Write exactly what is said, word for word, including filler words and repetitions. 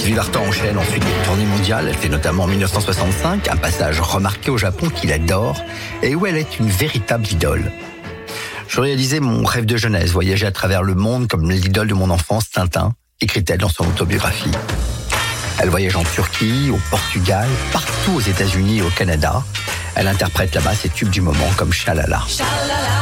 Sylvie Vartan enchaîne ensuite les tournées mondiales. Elle fait notamment en dix-neuf cent soixante-cinq un passage remarqué au Japon qu'il adore et où elle est une véritable idole. Je réalisais mon rêve de jeunesse, voyager à travers le monde comme l'idole de mon enfance, Tintin, écrit-elle dans son autobiographie. Elle voyage en Turquie, au Portugal, partout aux États-Unis et au Canada. Elle interprète là-bas ses tubes du moment comme Shalala.